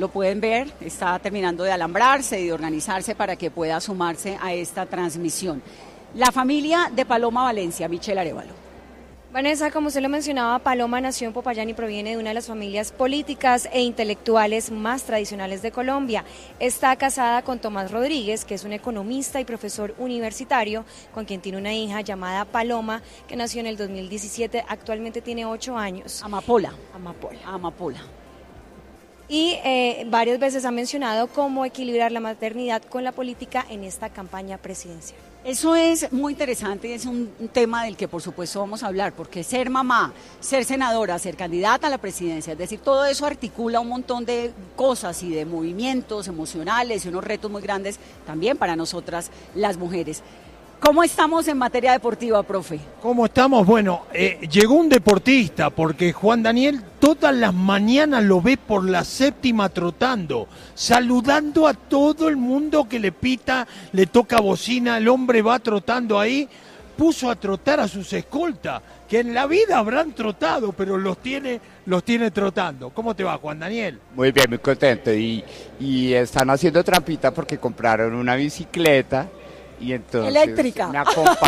lo pueden ver, está terminando de alambrarse y de organizarse para que pueda sumarse a esta transmisión. La familia de Paloma Valencia, Michelle Arévalo. Vanessa, como usted lo mencionaba, Paloma nació en Popayán y proviene de una de las familias políticas e intelectuales más tradicionales de Colombia. Está casada con Tomás Rodríguez, que es un economista y profesor universitario, con quien tiene una hija llamada Paloma, que nació en el 2017, actualmente tiene 8 años. Amapola. Y varias veces ha mencionado cómo equilibrar la maternidad con la política en esta campaña presidencial. Eso es muy interesante y es un tema del que por supuesto vamos a hablar, porque ser mamá, ser senadora, ser candidata a la presidencia, es decir, todo eso articula un montón de cosas y de movimientos emocionales y unos retos muy grandes también para nosotras las mujeres. ¿Cómo estamos en materia deportiva, profe? ¿Cómo estamos? Bueno, llegó un deportista, porque Juan Daniel todas las mañanas lo ve por la séptima trotando, saludando a todo el mundo que le pita, le toca bocina, el hombre va trotando ahí, puso a trotar a sus escoltas, que en la vida habrán trotado, pero los tiene trotando. ¿Cómo te va, Juan Daniel? Muy bien, muy contento, y están haciendo trampita porque compraron una bicicleta, y entonces eléctrica. Me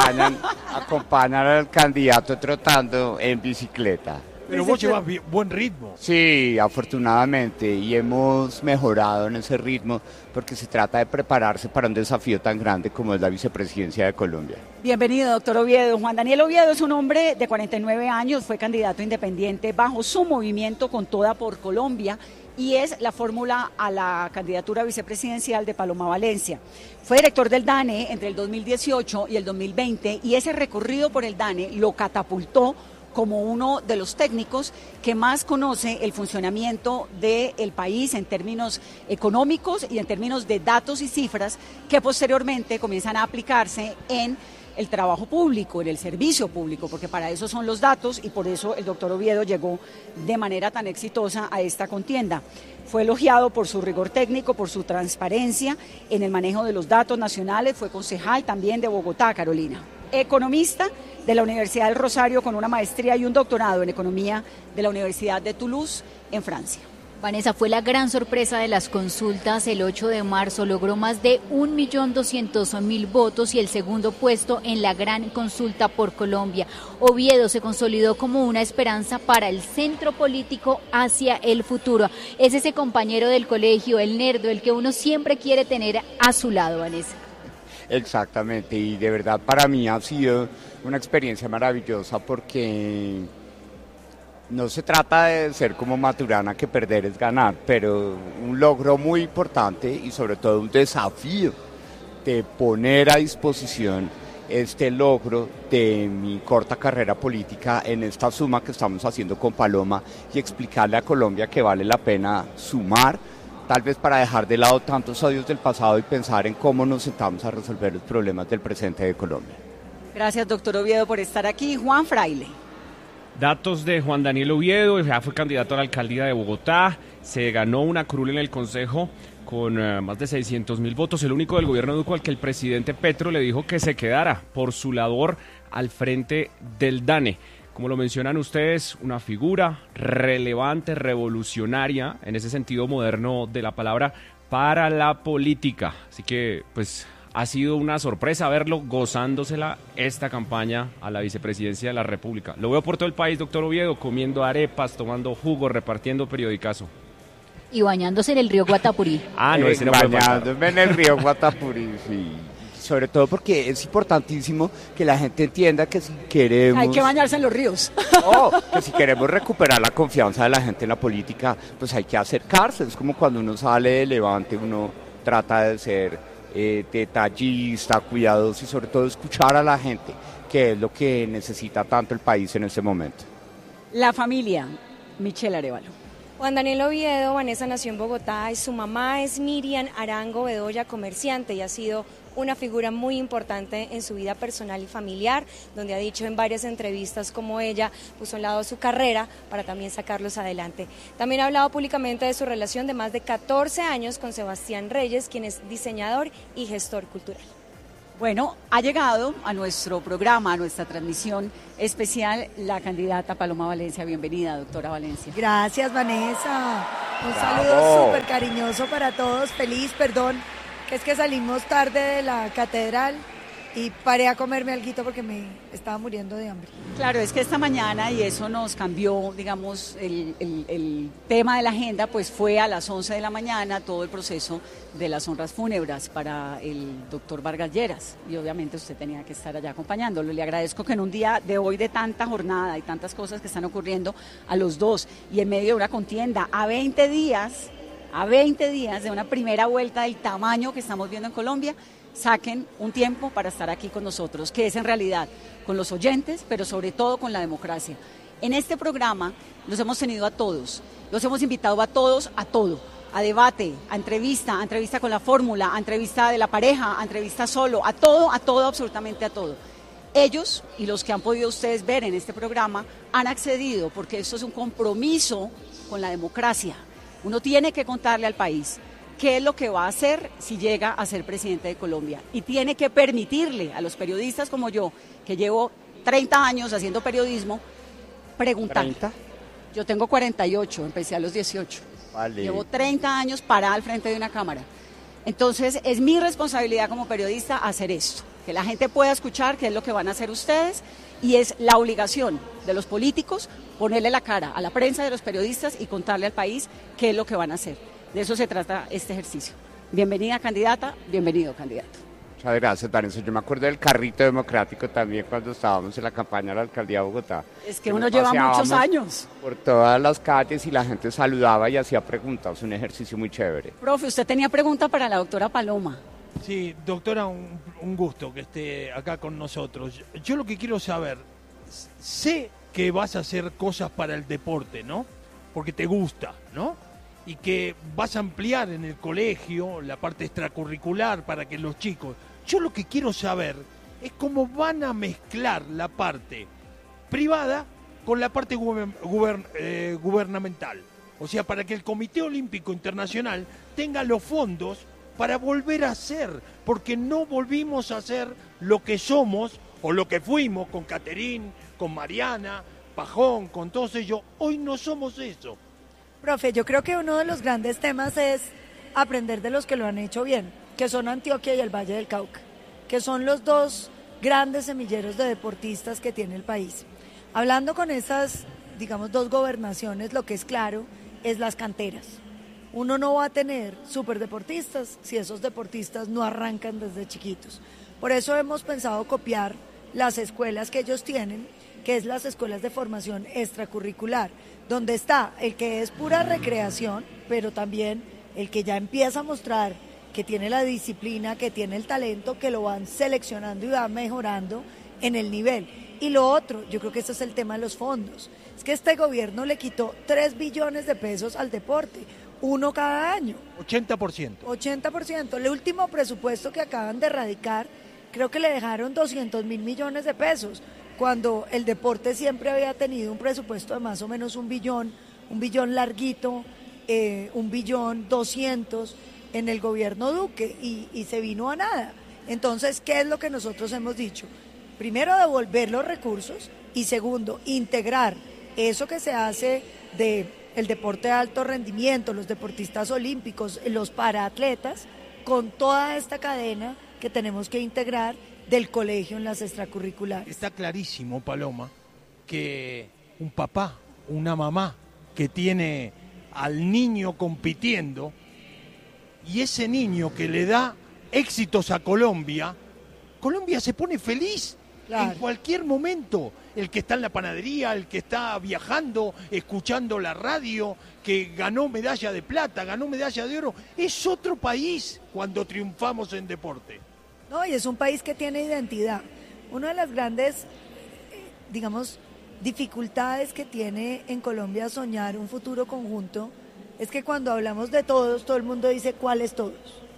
acompañan al candidato trotando en bicicleta. Pero vos llevas buen ritmo. Sí, afortunadamente, y hemos mejorado en ese ritmo porque se trata de prepararse para un desafío tan grande como es la vicepresidencia de Colombia. Bienvenido, doctor Oviedo. Juan Daniel Oviedo es un hombre de 49 años, fue candidato independiente bajo su movimiento Con Toda por Colombia, y es la fórmula a la candidatura vicepresidencial de Paloma Valencia. Fue director del DANE entre el 2018 y el 2020, y ese recorrido por el DANE lo catapultó como uno de los técnicos que más conoce el funcionamiento del país en términos económicos y en términos de datos y cifras que posteriormente comienzan a aplicarse en el trabajo público, en el servicio público, porque para eso son los datos y por eso el doctor Oviedo llegó de manera tan exitosa a esta contienda. Fue elogiado por su rigor técnico, por su transparencia en el manejo de los datos nacionales, fue concejal también de Bogotá, Carolina. Economista de la Universidad del Rosario con una maestría y un doctorado en economía de la Universidad de Toulouse en Francia. Vanessa, fue la gran sorpresa de las consultas el 8 de marzo, logró más de 1.200.000 votos y el segundo puesto en la gran consulta por Colombia. Oviedo se consolidó como una esperanza para el centro político hacia el futuro. Es ese compañero del colegio, el nerdo, el que uno siempre quiere tener a su lado, Vanessa. Exactamente, y de verdad para mí ha sido una experiencia maravillosa porque no se trata de ser como Maturana, que perder es ganar, pero un logro muy importante y sobre todo un desafío de poner a disposición este logro de mi corta carrera política en esta suma que estamos haciendo con Paloma y explicarle a Colombia que vale la pena sumar, tal vez para dejar de lado tantos odios del pasado y pensar en cómo nos sentamos a resolver los problemas del presente de Colombia. Gracias, doctor Oviedo, por estar aquí. Juan Fraile. Datos de Juan Daniel Oviedo, ya fue candidato a la alcaldía de Bogotá, se ganó una curul en el Consejo con más de 600.000 votos, el único del gobierno de Duque al que el presidente Petro le dijo que se quedara por su labor al frente del DANE. Como lo mencionan ustedes, una figura relevante, revolucionaria, en ese sentido moderno de la palabra, para la política. Así que, pues, ha sido una sorpresa verlo gozándosela esta campaña a la vicepresidencia de la República. Lo veo por todo el país, doctor Oviedo, comiendo arepas, tomando jugo, repartiendo periodicazo. Y bañándose en el río Guatapurí. No, ese no bañándome en el río Guatapurí, sí. Sobre todo porque es importantísimo que la gente entienda que si queremos... Hay que bañarse en los ríos. Que si queremos recuperar la confianza de la gente en la política, pues hay que acercarse. Es como cuando uno sale de Levante, uno trata de ser detallista, cuidadoso y sobre todo escuchar a la gente, que es lo que necesita tanto el país en este momento. La familia, Michelle Arévalo. Juan Daniel Oviedo, Vanessa, nació en Bogotá y su mamá es Miriam Arango Bedoya, comerciante, y ha sido una figura muy importante en su vida personal y familiar, donde ha dicho en varias entrevistas cómo ella puso a un lado su carrera para también sacarlos adelante. También ha hablado públicamente de su relación de más de 14 años con Sebastián Reyes, quien es diseñador y gestor cultural. Bueno, ha llegado a nuestro programa, a nuestra transmisión especial, la candidata Paloma Valencia. Bienvenida, doctora Valencia. Gracias, Vanessa. Un ¡Bravo! saludo súper cariñoso para todos, feliz, perdón, que es que salimos tarde de la catedral y paré a comerme alguito porque me estaba muriendo de hambre. Claro, es que esta mañana, y eso nos cambió, digamos, el tema de la agenda, pues fue a las 11 de la mañana todo el proceso de las honras fúnebres para el doctor Vargas Lleras, y obviamente usted tenía que estar allá acompañándolo. Le agradezco que en un día de hoy de tanta jornada y tantas cosas que están ocurriendo a los dos, y en medio de una contienda, a 20 días de una primera vuelta del tamaño que estamos viendo en Colombia, saquen un tiempo para estar aquí con nosotros, que es en realidad con los oyentes, pero sobre todo con la democracia. En este programa los hemos tenido a todos, los hemos invitado a todos a todo, a debate, a entrevista con la fórmula, a entrevista de la pareja, a entrevista solo, a todo, absolutamente a todo. Ellos y los que han podido ustedes ver en este programa han accedido porque esto es un compromiso con la democracia. Uno tiene que contarle al país qué es lo que va a hacer si llega a ser presidente de Colombia. Y tiene que permitirle a los periodistas como yo, que llevo 30 años haciendo periodismo, preguntar. ¿30? Yo tengo 48, empecé a los 18. Vale. Llevo 30 años parada al frente de una cámara. Entonces, es mi responsabilidad como periodista hacer esto, que la gente pueda escuchar qué es lo que van a hacer ustedes, y es la obligación de los políticos ponerle la cara a la prensa, de los periodistas, y contarle al país qué es lo que van a hacer. De eso se trata este ejercicio. Bienvenida, candidata, bienvenido, candidato. Muchas gracias, Vanessa. Yo me acuerdo del carrito democrático también cuando estábamos en la campaña de la alcaldía de Bogotá. Es que uno lleva muchos años. Por todas las calles y la gente saludaba y hacía preguntas, un ejercicio muy chévere. Profe, usted tenía pregunta para la doctora Paloma. Sí, doctora, un gusto que esté acá con nosotros. Yo lo que quiero saber, sé que vas a hacer cosas para el deporte, ¿no? Porque te gusta, ¿no? Y que vas a ampliar en el colegio la parte extracurricular para que los chicos... Yo lo que quiero saber es cómo van a mezclar la parte privada con la parte gubernamental. O sea, para que el Comité Olímpico Internacional tenga los fondos para volver a ser, porque no volvimos a ser lo que somos o lo que fuimos con Caterín, con Mariana, Pajón, con todos ellos. Hoy no somos eso. Profe, yo creo que uno de los grandes temas es aprender de los que lo han hecho bien, que son Antioquia y el Valle del Cauca, que son los dos grandes semilleros de deportistas que tiene el país. Hablando con esas, digamos, dos gobernaciones, lo que es claro es las canteras. Uno no va a tener superdeportistas si esos deportistas no arrancan desde chiquitos. Por eso hemos pensado copiar las escuelas que ellos tienen, que es las escuelas de formación extracurricular, donde está el que es pura recreación, pero también el que ya empieza a mostrar que tiene la disciplina, que tiene el talento, que lo van seleccionando y van mejorando en el nivel. Y lo otro, yo creo que ese es el tema de los fondos, es que este gobierno le quitó 3 billones de pesos al deporte, uno cada año. 80%. 80%. El último presupuesto que acaban de erradicar, creo que le dejaron 200 mil millones de pesos, cuando el deporte siempre había tenido un presupuesto de más o menos un billón larguito, 1.2 billones en el gobierno Duque, y se vino a nada. Entonces, ¿qué es lo que nosotros hemos dicho? Primero, devolver los recursos, y segundo, integrar eso que se hace de el deporte de alto rendimiento, los deportistas olímpicos, los paraatletas, con toda esta cadena que tenemos que integrar del colegio en las extracurriculares. Está clarísimo, Paloma, que un papá, una mamá que tiene al niño compitiendo, y ese niño que le da éxitos a Colombia, Colombia se pone feliz. Claro. En cualquier momento, el que está en la panadería, el que está viajando, escuchando la radio, que ganó medalla de plata, ganó medalla de oro, es otro país cuando triunfamos en deporte. No, y es un país que tiene identidad. Una de las grandes, digamos, dificultades que tiene en Colombia soñar un futuro conjunto es que cuando hablamos de todos, todo el mundo dice ¿cuáles todos?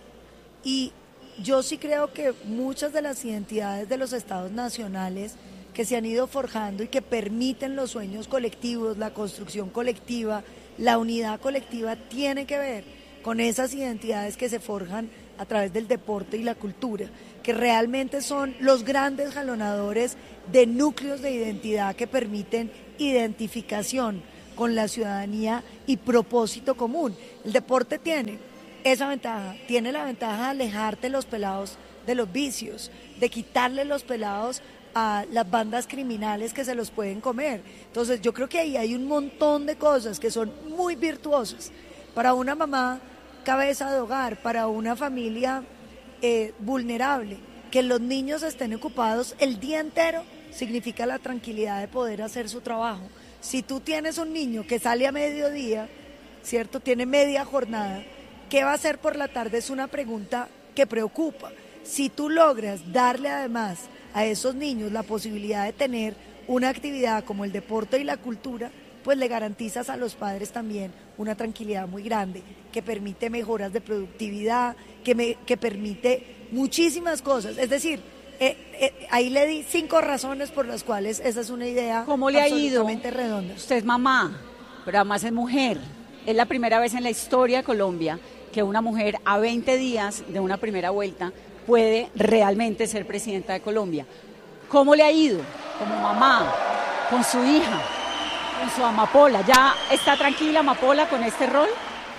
Y yo sí creo que muchas de las identidades de los estados nacionales que se han ido forjando y que permiten los sueños colectivos, la construcción colectiva, la unidad colectiva, tiene que ver con esas identidades que se forjan a través del deporte y la cultura, que realmente son los grandes jalonadores de núcleos de identidad que permiten identificación con la ciudadanía y propósito común. El deporte tiene esa ventaja, tiene la ventaja de alejarte los pelados de los vicios, de quitarle los pelados a las bandas criminales que se los pueden comer. Entonces yo creo que ahí hay un montón de cosas que son muy virtuosas para una mamá cabeza de hogar, para una familia vulnerable. Que los niños estén ocupados el día entero significa la tranquilidad de poder hacer su trabajo. Si tú tienes un niño que sale a mediodía, ¿cierto? Tiene media jornada, ¿qué va a hacer por la tarde? Es una pregunta que preocupa. Si tú logras darle además a esos niños la posibilidad de tener una actividad como el deporte y la cultura, pues le garantizas a los padres también una tranquilidad muy grande, que permite mejoras de productividad, que permite muchísimas cosas. Es decir, ahí le di 5 razones por las cuales esa es una idea ¿Cómo le ha ido? absolutamente redonda. Usted es mamá, pero además es mujer. Es la primera vez en la historia de Colombia que una mujer a 20 días de una primera vuelta puede realmente ser presidenta de Colombia. ¿Cómo le ha ido como mamá, con su hija, con su amapola? ¿Ya está tranquila Amapola con este rol?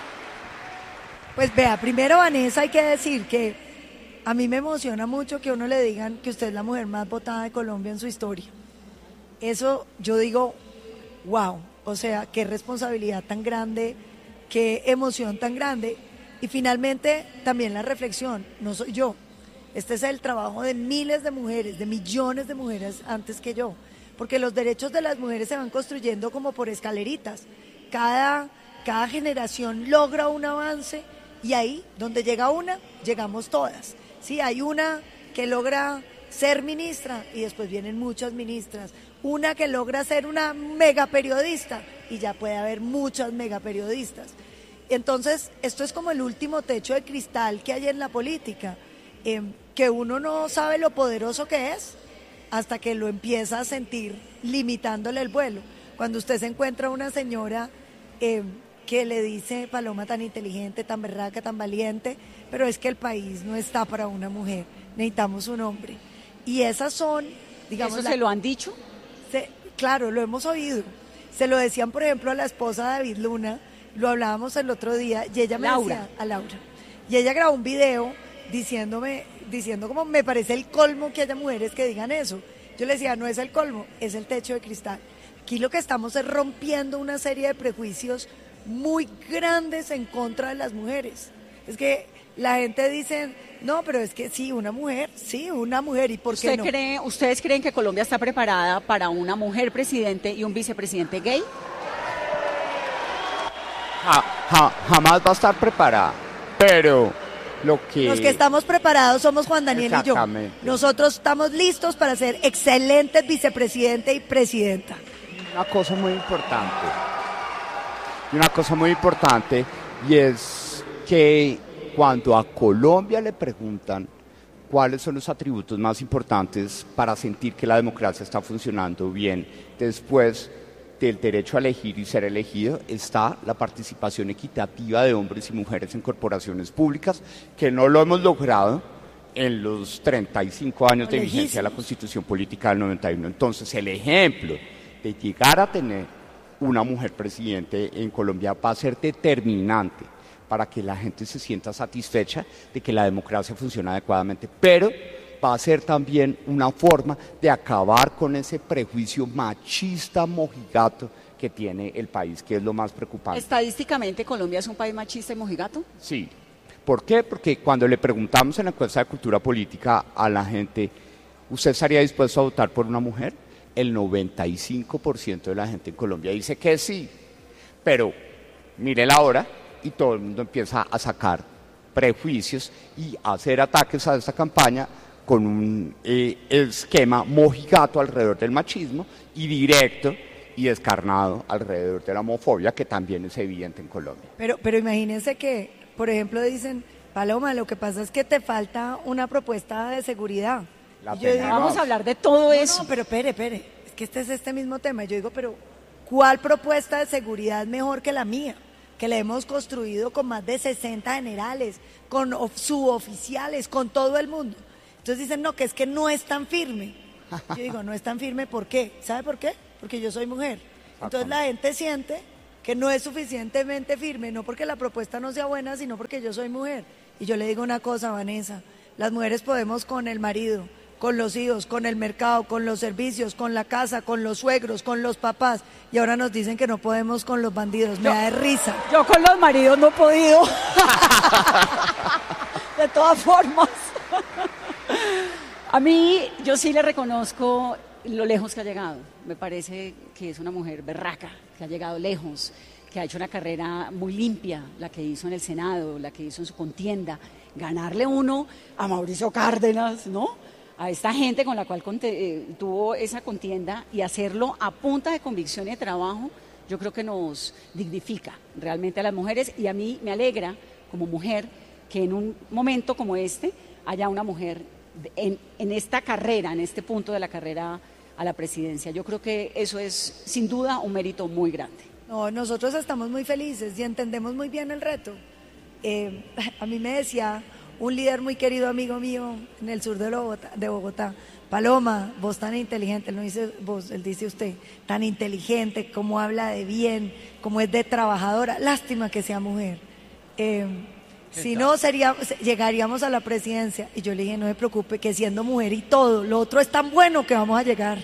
Pues vea, primero Vanessa, hay que decir que a mí me emociona mucho que uno le digan que usted es la mujer más votada de Colombia en su historia. Eso yo digo, wow, o sea, qué responsabilidad tan grande, qué emoción tan grande. Y finalmente también la reflexión, no soy yo, este es el trabajo de miles de mujeres, de millones de mujeres antes que yo, porque los derechos de las mujeres se van construyendo como por escaleritas. Cada generación logra un avance y ahí, donde llega una, llegamos todas. Sí, hay una que logra ser ministra y después vienen muchas ministras, una que logra ser una mega periodista y ya puede haber muchas mega periodistas. Entonces, esto es como el último techo de cristal que hay en la política, que uno no sabe lo poderoso que es hasta que lo empieza a sentir limitándole el vuelo. Cuando usted se encuentra una señora que le dice, Paloma, tan inteligente, tan berraca, tan valiente, pero es que el país no está para una mujer, necesitamos un hombre. Y esas son, digamos... ¿Eso se lo han dicho? Claro, lo hemos oído. Se lo decían, por ejemplo, a la esposa de David Luna, lo hablábamos el otro día, y ella me decía, a Laura, y ella grabó un video diciendo como me parece el colmo que haya mujeres que digan eso. Yo le decía, no es el colmo, es el techo de cristal. Aquí lo que estamos es rompiendo una serie de prejuicios muy grandes en contra de las mujeres. Es que la gente dice, no, pero es que sí, una mujer, ¿y por qué no? ¿Ustedes creen que Colombia está preparada para una mujer presidente y un vicepresidente gay? Jamás va a estar preparada, pero los que estamos preparados somos Juan Daniel y yo. Nosotros estamos listos para ser excelentes vicepresidente y presidenta. Una cosa muy importante, y es que cuando a Colombia le preguntan cuáles son los atributos más importantes para sentir que la democracia está funcionando bien, después del derecho a elegir y ser elegido, está la participación equitativa de hombres y mujeres en corporaciones públicas, que no lo hemos logrado en los 35 años de vigencia de la Constitución Política del 91. Entonces, el ejemplo de llegar a tener una mujer presidente en Colombia va a ser determinante para que la gente se sienta satisfecha de que la democracia funciona adecuadamente, pero va a ser también una forma de acabar con ese prejuicio machista mojigato que tiene el país, que es lo más preocupante. ¿Estadísticamente Colombia es un país machista y mojigato? Sí. ¿Por qué? Porque cuando le preguntamos en la encuesta de cultura política a la gente, ¿usted estaría dispuesto a votar por una mujer? El 95% de la gente en Colombia dice que sí, pero mire la hora y todo el mundo empieza a sacar prejuicios y a hacer ataques a esta campaña con un esquema mojigato alrededor del machismo y directo y descarnado alrededor de la homofobia, que también es evidente en Colombia. Pero imagínense que, por ejemplo, dicen, Paloma, lo que pasa es que te falta una propuesta de seguridad. Vamos a hablar de todo eso. No, pero espere, es que este es este mismo tema. Yo digo, pero ¿cuál propuesta de seguridad es mejor que la mía? Que la hemos construido con más de 60 generales, con suboficiales, con todo el mundo. Entonces dicen, no, que es que no es tan firme. Yo digo, no es tan firme, ¿por qué? ¿Sabe por qué? Porque yo soy mujer. Entonces la gente siente que no es suficientemente firme, no porque la propuesta no sea buena, sino porque yo soy mujer. Y yo le digo una cosa, Vanessa, las mujeres podemos con el marido, con los hijos, con el mercado, con los servicios, con la casa, con los suegros, con los papás, y ahora nos dicen que no podemos con los bandidos. Me da de risa. Yo con los maridos no he podido. De todas formas. A mí, yo sí le reconozco lo lejos que ha llegado. Me parece que es una mujer berraca, que ha llegado lejos, que ha hecho una carrera muy limpia, la que hizo en el Senado, la que hizo en su contienda. Ganarle uno a Mauricio Cárdenas, ¿no? A esta gente con la cual tuvo esa contienda, y hacerlo a punta de convicción y de trabajo, yo creo que nos dignifica realmente a las mujeres, y a mí me alegra como mujer que en un momento como este haya una mujer en esta carrera, en este punto de la carrera a la presidencia. Yo creo que eso es sin duda un mérito muy grande. No, nosotros estamos muy felices y entendemos muy bien el reto. A mí me decía un líder muy querido amigo mío en el sur de Bogotá, Paloma, vos tan inteligente, él no dice vos, él dice usted, tan inteligente, cómo habla de bien, cómo es de trabajadora, lástima que sea mujer. Si no, llegaríamos a la presidencia. Y yo le dije, no se preocupe, que siendo mujer y todo, lo otro es tan bueno que vamos a llegar.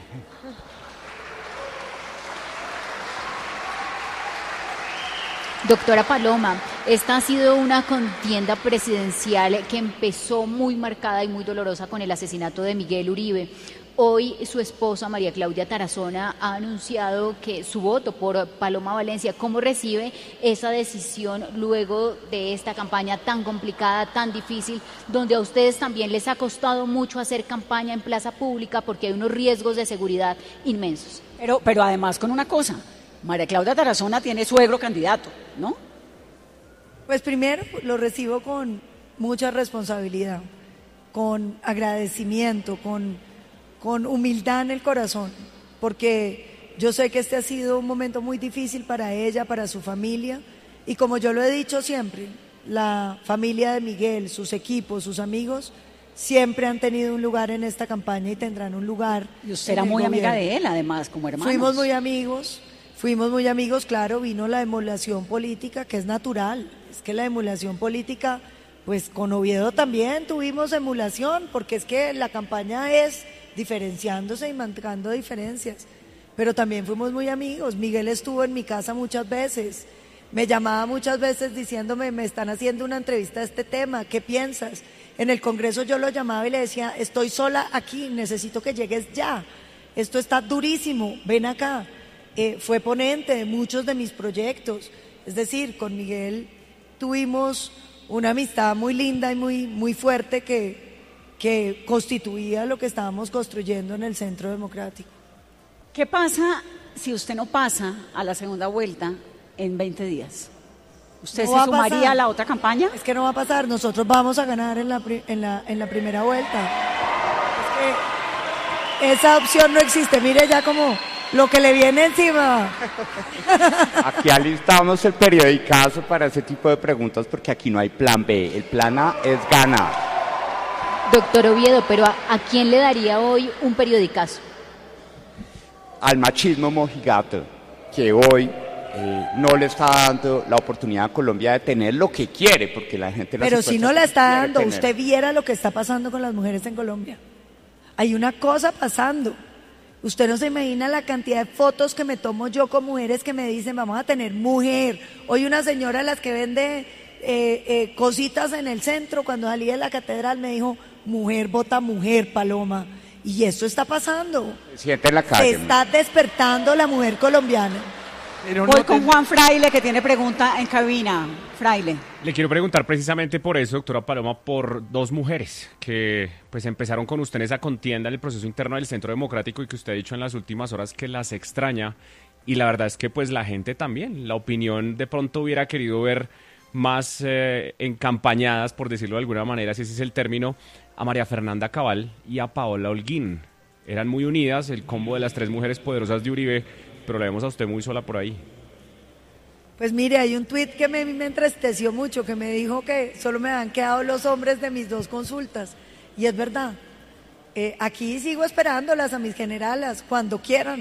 Doctora Paloma, esta ha sido una contienda presidencial que empezó muy marcada y muy dolorosa con el asesinato de Miguel Uribe. Hoy su esposa María Claudia Tarazona ha anunciado que su voto por Paloma Valencia. ¿Cómo recibe esa decisión luego de esta campaña tan complicada, tan difícil, donde a ustedes también les ha costado mucho hacer campaña en plaza pública porque hay unos riesgos de seguridad inmensos? Pero además con una cosa, María Claudia Tarazona tiene suegro candidato, ¿no? Pues primero lo recibo con mucha responsabilidad, con agradecimiento, con humildad en el corazón, porque yo sé que este ha sido un momento muy difícil para ella, para su familia, y como yo lo he dicho siempre, la familia de Miguel, sus equipos, sus amigos, siempre han tenido un lugar en esta campaña y tendrán un lugar. Y usted era muy amiga de él, además, como hermanos. Fuimos muy amigos, claro, vino la emulación política, que es natural, es que la emulación política, pues con Oviedo también tuvimos emulación, porque es que la campaña es diferenciándose y marcando diferencias, pero también fuimos muy amigos. Miguel estuvo en mi casa muchas veces, me llamaba muchas veces diciéndome, me están haciendo una entrevista de este tema, ¿qué piensas? En el Congreso yo lo llamaba y le decía, estoy sola aquí, necesito que llegues ya, esto está durísimo, ven acá. Fue ponente de muchos de mis proyectos, es decir, con Miguel tuvimos una amistad muy linda y muy fuerte que constituía lo que estábamos construyendo en el Centro Democrático. ¿Qué pasa si usted no pasa a la segunda vuelta en 20 días? ¿Usted se sumaría a la otra campaña? Es que no va a pasar, nosotros vamos a ganar en la primera vuelta. Es que esa opción no existe, mire ya como lo que le viene encima. Aquí alistamos el periodicazo para ese tipo de preguntas porque aquí no hay plan B, el plan A es ganar. Doctor Oviedo, pero ¿a quién le daría hoy un periodicazo? Al machismo mojigato, que hoy no le está dando la oportunidad a Colombia de tener lo que quiere, porque la gente... Pero si no la está dando, usted viera lo que está pasando con las mujeres en Colombia. Hay una cosa pasando. Usted no se imagina la cantidad de fotos que me tomo yo con mujeres que me dicen, vamos a tener mujer. Hoy una señora, las que vende cositas en el centro, cuando salí de la catedral, me dijo, mujer vota mujer, Paloma. Y eso está pasando. Siente en la calle. Se está despertando la mujer colombiana. Voy con Juan Fraile, que tiene pregunta en cabina. Fraile. Le quiero preguntar precisamente por eso, doctora Paloma, por dos mujeres que pues empezaron con usted en esa contienda en el proceso interno del Centro Democrático y que usted ha dicho en las últimas horas que las extraña. Y la verdad es que pues la gente también, la opinión de pronto hubiera querido ver más encampañadas, por decirlo de alguna manera, si ese es el término, a María Fernanda Cabal y a Paola Holguín. Eran muy unidas, el combo de las tres mujeres poderosas de Uribe, pero la vemos a usted muy sola por ahí. Pues mire, hay un tuit que me entristeció mucho, que me dijo que solo me han quedado los hombres de mis dos consultas, y es verdad. Aquí sigo esperándolas a mis generalas, cuando quieran.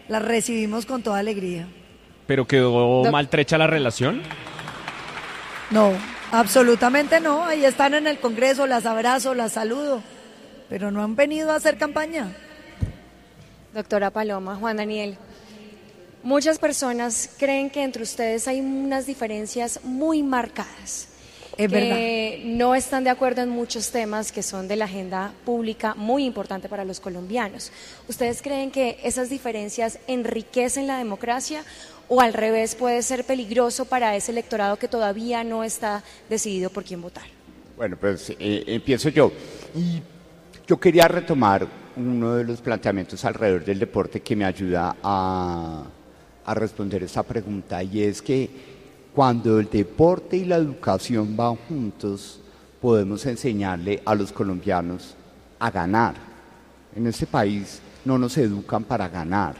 las recibimos con toda alegría. ¿Pero quedó maltrecha la relación? No, absolutamente no. Ahí están en el Congreso, las abrazo, las saludo, pero no han venido a hacer campaña. Doctora Paloma, Juan Daniel, muchas personas creen que entre ustedes hay unas diferencias muy marcadas. Es que no están de acuerdo en muchos temas que son de la agenda pública muy importante para los colombianos. ¿Ustedes creen que esas diferencias enriquecen la democracia o al revés puede ser peligroso para ese electorado que todavía no está decidido por quién votar? Bueno, pues empiezo yo. Y yo quería retomar uno de los planteamientos alrededor del deporte que me ayuda a responder esta pregunta, y es que cuando el deporte y la educación van juntos, podemos enseñarle a los colombianos a ganar. En este país no nos educan para ganar.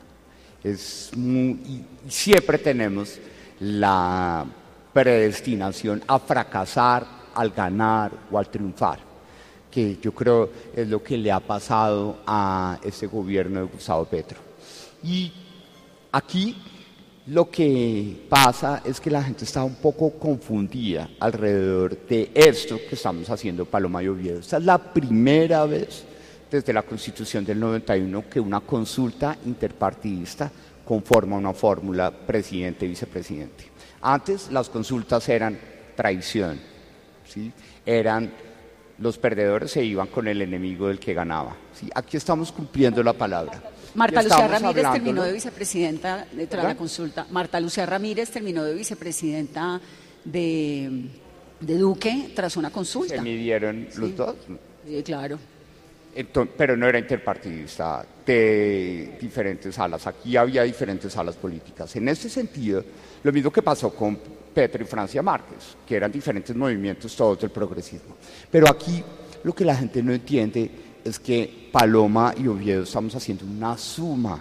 Y siempre tenemos la predestinación a fracasar al ganar o al triunfar, que yo creo es lo que le ha pasado a este gobierno de Gustavo Petro. Y aquí lo que pasa es que la gente está un poco confundida alrededor de esto que estamos haciendo Paloma y Oviedo. Esta es la primera vez desde la Constitución del 91 que una consulta interpartidista conforma una fórmula presidente-vicepresidente. Antes las consultas eran traición, ¿sí? Los perdedores se iban con el enemigo del que ganaba, ¿sí? Aquí estamos cumpliendo la palabra. Marta Lucía Ramírez terminó de vicepresidenta tras la consulta. Marta Lucía Ramírez terminó de vicepresidenta de Duque tras una consulta. ¿Se midieron los dos? Sí, claro. Pero no era interpartidista, de diferentes alas. Aquí había diferentes alas políticas. En ese sentido, lo mismo que pasó con Petro y Francia Márquez, que eran diferentes movimientos todos del progresismo. Pero aquí lo que la gente no entiende es que Paloma y Oviedo estamos haciendo una suma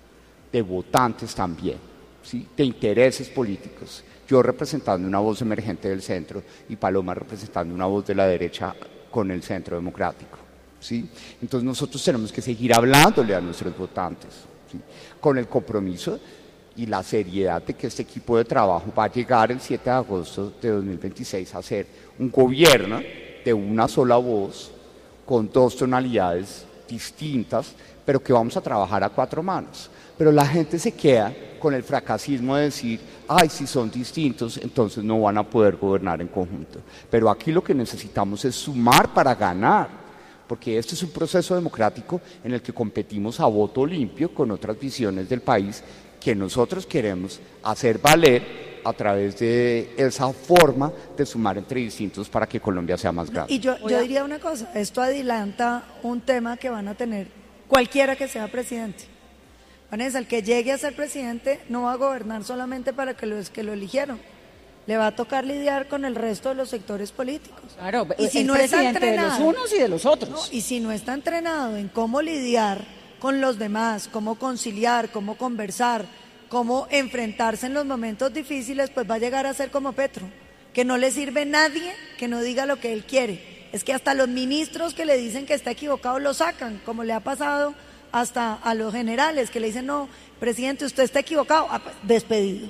de votantes también, ¿sí? De intereses políticos. Yo representando una voz emergente del centro y Paloma representando una voz de la derecha con el centro democrático, ¿sí? Entonces nosotros tenemos que seguir hablándole a nuestros votantes, ¿sí? Con el compromiso y la seriedad de que este equipo de trabajo va a llegar el 7 de agosto de 2026 a ser un gobierno de una sola voz, con dos tonalidades distintas, pero que vamos a trabajar a cuatro manos. Pero la gente se queda con el fracasismo de decir, ay, si son distintos, entonces no van a poder gobernar en conjunto. Pero aquí lo que necesitamos es sumar para ganar, porque este es un proceso democrático en el que competimos a voto limpio con otras visiones del país que nosotros queremos hacer valer a través de esa forma de sumar entre distintos para que Colombia sea más grande. Y yo diría una cosa, esto adelanta un tema que van a tener cualquiera que sea presidente. Vanessa, el que llegue a ser presidente no va a gobernar solamente para que los que lo eligieron. Le va a tocar lidiar con el resto de los sectores políticos. Claro, y si no está entrenado, de los unos y de los otros. No, y si no está entrenado en cómo lidiar con los demás, cómo conciliar, cómo conversar, cómo enfrentarse en los momentos difíciles, pues va a llegar a ser como Petro, que no le sirve nadie que no diga lo que él quiere. Es que hasta los ministros que le dicen que está equivocado lo sacan, como le ha pasado hasta a los generales que le dicen, no, presidente, usted está equivocado, pues, despedido.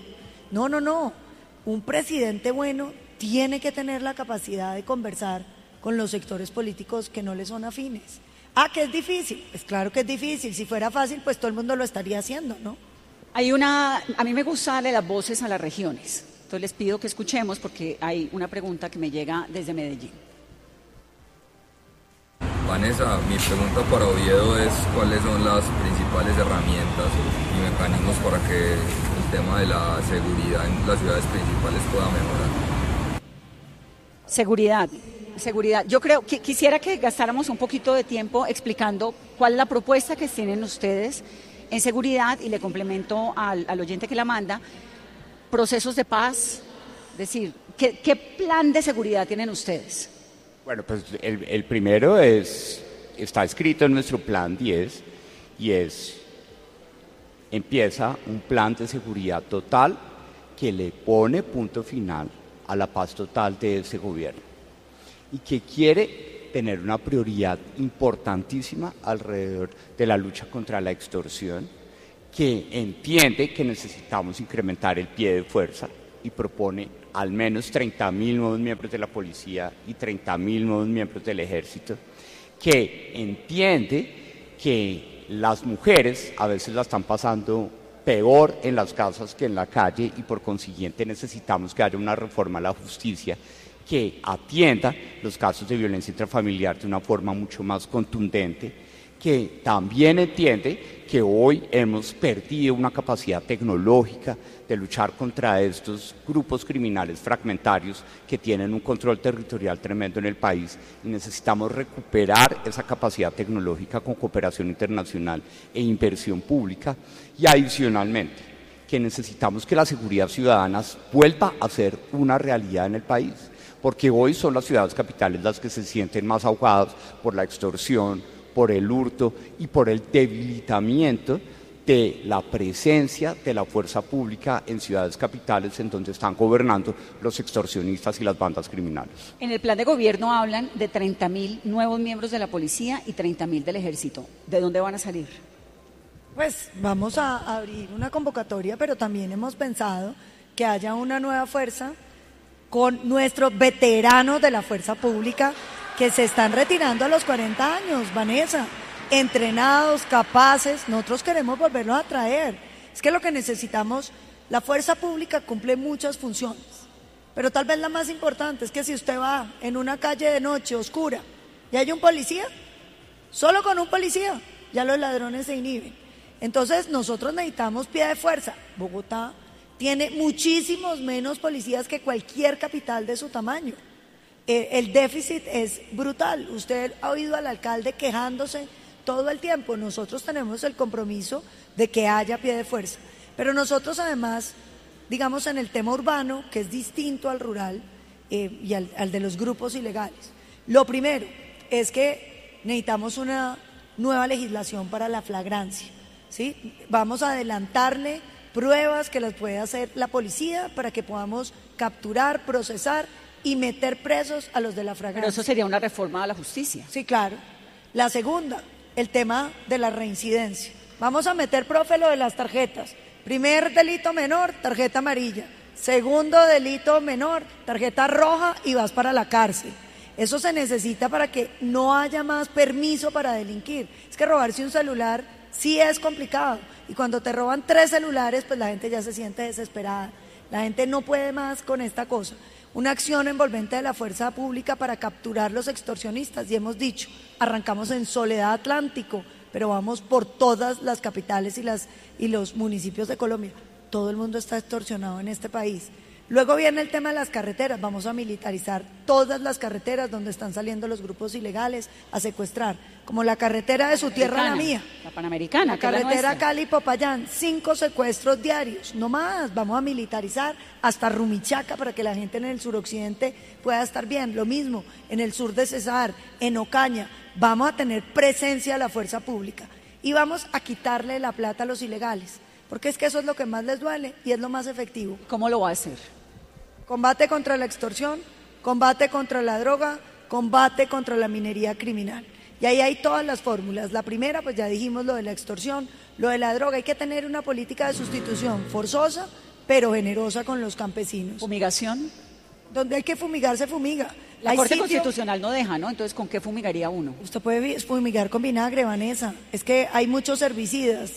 No. Un presidente bueno tiene que tener la capacidad de conversar con los sectores políticos que no le son afines. ¿Que es difícil? Pues claro que es difícil. Si fuera fácil, pues todo el mundo lo estaría haciendo, ¿no? A mí me gusta darle las voces a las regiones. Entonces les pido que escuchemos porque hay una pregunta que me llega desde Medellín. Vanessa, mi pregunta para Oviedo es cuáles son las principales herramientas y mecanismos para que el tema de la seguridad en las ciudades principales pueda mejorar. Seguridad. Yo creo que quisiera que gastáramos un poquito de tiempo explicando cuál es la propuesta que tienen ustedes en seguridad, y le complemento al oyente que la manda, procesos de paz, es decir, ¿qué plan de seguridad tienen ustedes? Bueno, pues el primero está escrito en nuestro plan 10 y empieza un plan de seguridad total que le pone punto final a la paz total de ese gobierno y que quiere tener una prioridad importantísima alrededor de la lucha contra la extorsión que entiende que necesitamos incrementar el pie de fuerza y propone al menos 30.000 nuevos miembros de la policía y 30.000 nuevos miembros del ejército, que entiende que las mujeres a veces la están pasando peor en las casas que en la calle y por consiguiente necesitamos que haya una reforma a la justicia que atienda los casos de violencia intrafamiliar de una forma mucho más contundente, que también entiende que hoy hemos perdido una capacidad tecnológica de luchar contra estos grupos criminales fragmentarios que tienen un control territorial tremendo en el país y necesitamos recuperar esa capacidad tecnológica con cooperación internacional e inversión pública, y adicionalmente que necesitamos que la seguridad ciudadana vuelva a ser una realidad en el país, porque hoy son las ciudades capitales las que se sienten más ahogadas por la extorsión, por el hurto y por el debilitamiento de la presencia de la fuerza pública en ciudades capitales en donde están gobernando los extorsionistas y las bandas criminales. En el plan de gobierno hablan de 30.000 nuevos miembros de la policía y 30.000 del ejército. ¿De dónde van a salir? Pues vamos a abrir una convocatoria, pero también hemos pensado que haya una nueva fuerza con nuestros veteranos de la fuerza pública que se están retirando a los 40 años, Vanessa, entrenados, capaces. Nosotros queremos volverlos a traer. Es que lo que necesitamos, la fuerza pública cumple muchas funciones, pero tal vez la más importante es que si usted va en una calle de noche oscura y hay un policía, solo con un policía ya los ladrones se inhiben. Entonces nosotros necesitamos pie de fuerza. Bogotá tiene muchísimos menos policías que cualquier capital de su tamaño. El déficit es brutal. Usted ha oído al alcalde quejándose todo el tiempo. Nosotros tenemos el compromiso de que haya pie de fuerza. Pero nosotros además, digamos en el tema urbano, que es distinto al rural y al de los grupos ilegales, lo primero es que necesitamos una nueva legislación para la flagrancia, ¿sí? Vamos a adelantarle pruebas que las puede hacer la policía para que podamos capturar, procesar y meter presos a los de la flagrancia. Pero eso sería una reforma a la justicia. Sí, claro. La segunda, el tema de la reincidencia. Vamos a meter, profe, lo de las tarjetas. Primer delito menor, tarjeta amarilla. Segundo delito menor, tarjeta roja y vas para la cárcel. Eso se necesita para que no haya más permiso para delinquir. Es que robarse un celular sí es complicado. Y cuando te roban 3 celulares, pues la gente ya se siente desesperada. La gente no puede más con esta cosa. Una acción envolvente de la fuerza pública para capturar los extorsionistas. Y hemos dicho, arrancamos en Soledad Atlántico, pero vamos por todas las capitales y los municipios de Colombia. Todo el mundo está extorsionado en este país. Luego viene el tema de las carreteras. Vamos a militarizar todas las carreteras donde están saliendo los grupos ilegales a secuestrar, como la carretera de su tierra a la mía. La Panamericana, la carretera Cali-Popayán, 5 secuestros diarios, no más. Vamos a militarizar hasta Rumichaca para que la gente en el suroccidente pueda estar bien. Lo mismo en el sur de Cesar, en Ocaña. Vamos a tener presencia de la fuerza pública y vamos a quitarle la plata a los ilegales, porque es que eso es lo que más les duele y es lo más efectivo. ¿Cómo lo va a hacer? Combate contra la extorsión, combate contra la droga, combate contra la minería criminal. Y ahí hay todas las fórmulas. La primera, pues ya dijimos lo de la extorsión, lo de la droga. Hay que tener una política de sustitución forzosa, pero generosa con los campesinos. ¿Fumigación? Donde hay que fumigar, se fumiga. La Corte Constitucional no deja, ¿no? Entonces, ¿con qué fumigaría uno? Usted puede fumigar con vinagre, Vanessa. Es que hay muchos herbicidas.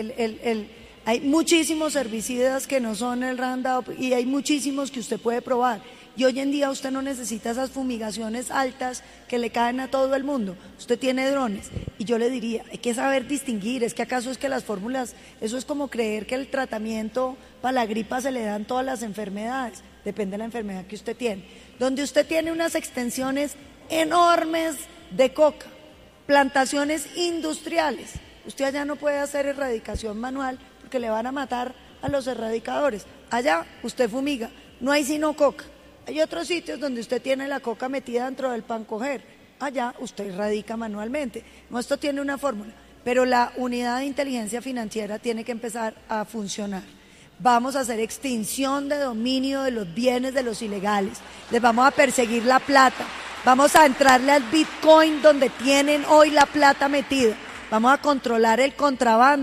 Hay muchísimos herbicidas que no son el Roundup y hay muchísimos que usted puede probar. Y hoy en día usted no necesita esas fumigaciones altas que le caen a todo el mundo. Usted tiene drones. Y yo le diría, hay que saber distinguir. Es que acaso es que las fórmulas, eso es como creer que el tratamiento para la gripa se le dan todas las enfermedades. Depende de la enfermedad que usted tiene. Donde usted tiene unas extensiones enormes de coca, plantaciones industriales. Usted allá no puede hacer erradicación manual porque le van a matar a los erradicadores. Allá usted fumiga, no hay sino coca. Hay otros sitios donde usted tiene la coca metida dentro del pan coger. Allá usted erradica manualmente. No, esto tiene una fórmula, pero la unidad de inteligencia financiera tiene que empezar a funcionar. Vamos a hacer extinción de dominio de los bienes de los ilegales. Les vamos a perseguir la plata. Vamos a entrarle al Bitcoin donde tienen hoy la plata metida. Vamos a controlar el contrabando.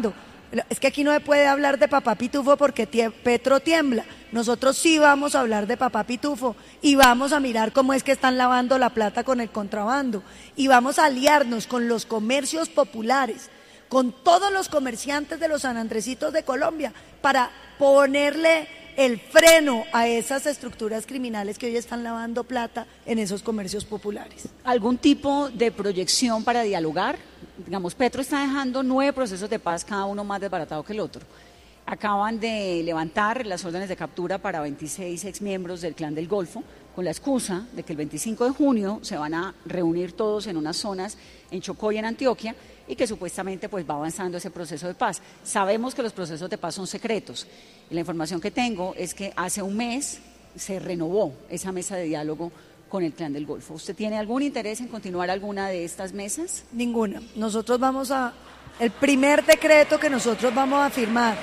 Es que aquí no se puede hablar de papá Pitufo porque Petro tiembla. Nosotros sí vamos a hablar de papá Pitufo y vamos a mirar cómo es que están lavando la plata con el contrabando y vamos a aliarnos con los comercios populares, con todos los comerciantes de los San Andresitos de Colombia para ponerle el freno a esas estructuras criminales que hoy están lavando plata en esos comercios populares. ¿Algún tipo de proyección para dialogar? Digamos, Petro está dejando 9 procesos de paz, cada uno más desbaratado que el otro. Acaban de levantar las órdenes de captura para 26 exmiembros del Clan del Golfo, con la excusa de que el 25 de junio se van a reunir todos en unas zonas en Chocó y en Antioquia, y que supuestamente pues va avanzando ese proceso de paz. Sabemos que los procesos de paz son secretos, y la información que tengo es que hace un mes se renovó esa mesa de diálogo con el Clan del Golfo. ¿Usted tiene algún interés en continuar alguna de estas mesas? Ninguna. El primer decreto que nosotros vamos a firmar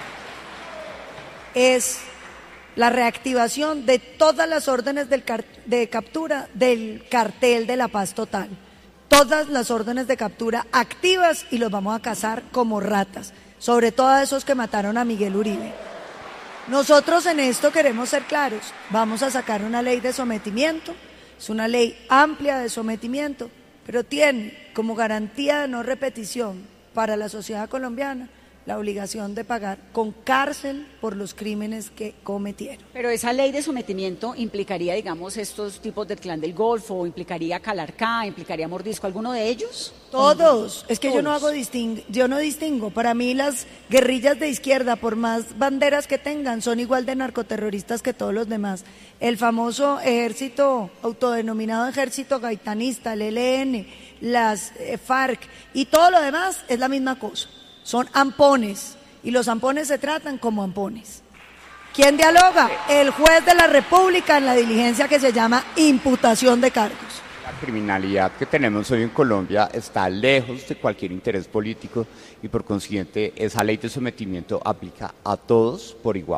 es la reactivación de todas las órdenes de captura del cartel de la paz total. Todas las órdenes de captura activas y los vamos a cazar como ratas, sobre todo a esos que mataron a Miguel Uribe. Nosotros en esto queremos ser claros, vamos a sacar una ley de sometimiento, es una ley amplia de sometimiento, pero tiene como garantía de no repetición para la sociedad colombiana la obligación de pagar con cárcel por los crímenes que cometieron. Pero esa ley de sometimiento implicaría, digamos, estos tipos del Clan del Golfo, implicaría Calarcá, implicaría Mordisco, ¿alguno de ellos? Todos, es que Todos. yo no distingo, para mí las guerrillas de izquierda, por más banderas que tengan, son igual de narcoterroristas que todos los demás. El famoso ejército, autodenominado ejército gaitanista, el ELN, las FARC y todo lo demás es la misma cosa. Son ampones, y los ampones se tratan como ampones. ¿Quién dialoga? El juez de la República en la diligencia que se llama imputación de cargos. La criminalidad que tenemos hoy en Colombia está lejos de cualquier interés político y por consiguiente esa ley de sometimiento aplica a todos por igual.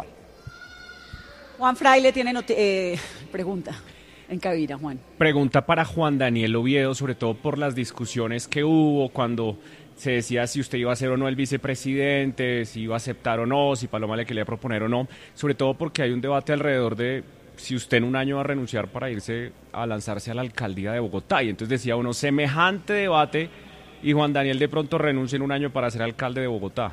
Juan Fraile tiene pregunta en cabina, Juan. Pregunta para Juan Daniel Oviedo, sobre todo por las discusiones que hubo cuando se decía si usted iba a ser o no el vicepresidente, si iba a aceptar o no, si Paloma le quería proponer o no, sobre todo porque hay un debate alrededor de si usted en un año va a renunciar para irse a lanzarse a la alcaldía de Bogotá, y entonces decía uno, semejante debate, y Juan Daniel de pronto renuncia en un año para ser alcalde de Bogotá.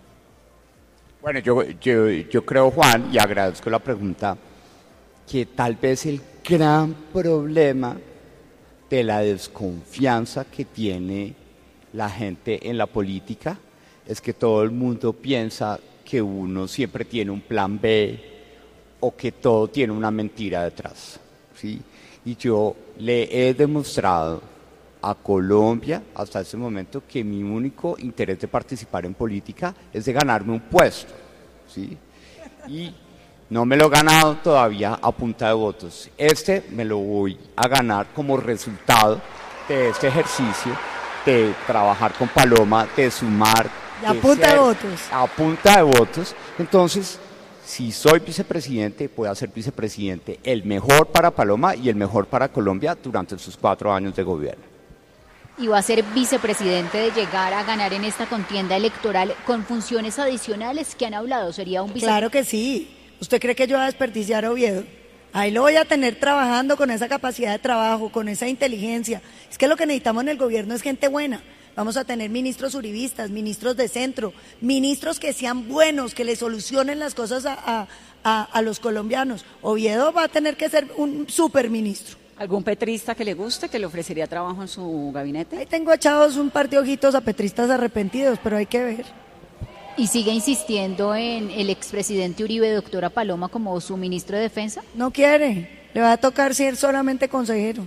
Bueno, yo creo, Juan, y agradezco la pregunta, que tal vez el gran problema de la desconfianza que tiene la gente en la política es que todo el mundo piensa que uno siempre tiene un plan B o que todo tiene una mentira detrás, ¿sí? Y yo le he demostrado a Colombia hasta ese momento que mi único interés de participar en política es de ganarme un puesto, ¿sí? Y no me lo he ganado todavía a punta de votos. Me lo voy a ganar como resultado de este ejercicio de trabajar con Paloma, de sumar. A punta de votos. A punta de votos. Entonces, si soy vicepresidente, puedo ser vicepresidente el mejor para Paloma y el mejor para Colombia durante sus 4 años de gobierno. Y va a ser vicepresidente de llegar a ganar en esta contienda electoral con funciones adicionales que han hablado. ¿Sería un vicepresidente? Claro que sí. ¿Usted cree que yo voy a desperdiciar a Oviedo? Ahí lo voy a tener trabajando con esa capacidad de trabajo, con esa inteligencia. Es que lo que necesitamos en el gobierno es gente buena. Vamos a tener ministros uribistas, ministros de centro, ministros que sean buenos, que le solucionen las cosas a los colombianos. Oviedo va a tener que ser un superministro. ¿Algún petrista que le guste, que le ofrecería trabajo en su gabinete? Ahí tengo echados un par de ojitos a petristas arrepentidos, pero hay que ver. ¿Y sigue insistiendo en el expresidente Uribe, doctora Paloma, como su ministro de Defensa? No quiere, le va a tocar ser solamente consejero.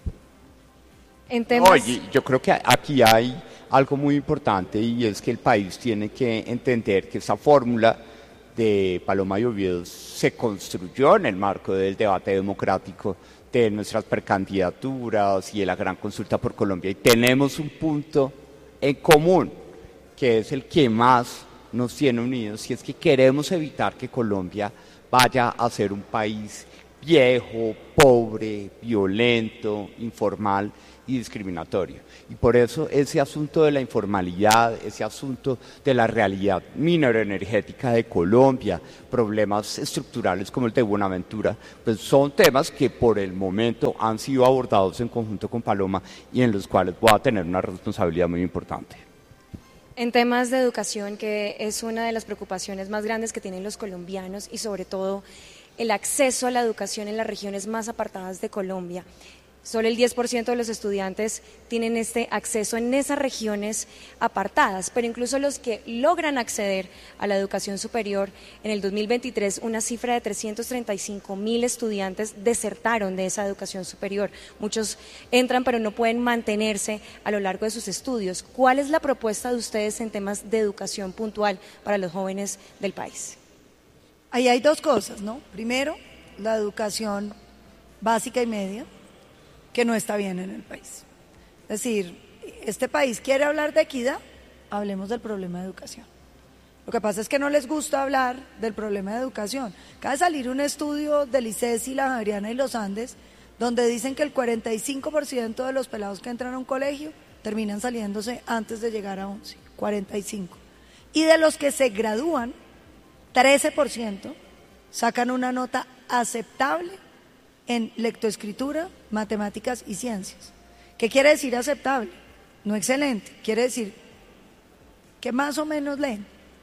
En temas... Oye, yo creo que aquí hay algo muy importante y es que el país tiene que entender que esa fórmula de Paloma y Oviedo se construyó en el marco del debate democrático de nuestras precandidaturas y de la gran consulta por Colombia, y tenemos un punto en común que es el que más nos tiene unidos, y es que queremos evitar que Colombia vaya a ser un país viejo, pobre, violento, informal y discriminatorio. Y por eso ese asunto de la informalidad, ese asunto de la realidad mineroenergética de Colombia, problemas estructurales como el de Buenaventura, pues son temas que por el momento han sido abordados en conjunto con Paloma y en los cuales voy a tener una responsabilidad muy importante. En temas de educación, que es una de las preocupaciones más grandes que tienen los colombianos y sobre todo el acceso a la educación en las regiones más apartadas de Colombia. Solo el 10% de los estudiantes tienen este acceso en esas regiones apartadas, pero incluso los que logran acceder a la educación superior, en el 2023 una cifra de 335.000 estudiantes desertaron de esa educación superior. Muchos entran pero no pueden mantenerse a lo largo de sus estudios. ¿Cuál es la propuesta de ustedes en temas de educación puntual para los jóvenes del país? Ahí hay dos cosas, ¿no? Primero, la educación básica y media, que no está bien en el país. Es decir, este país quiere hablar de equidad, hablemos del problema de educación. Lo que pasa es que no les gusta hablar del problema de educación. Acaba de salir un estudio del ICESI, la Javeriana y los Andes, donde dicen que el 45% de los pelados que entran a un colegio terminan saliéndose antes de llegar a 11, 45. Y de los que se gradúan, 13% sacan una nota aceptable en lectoescritura, matemáticas y ciencias. ¿Qué quiere decir aceptable? No excelente, quiere decir que más o menos leen.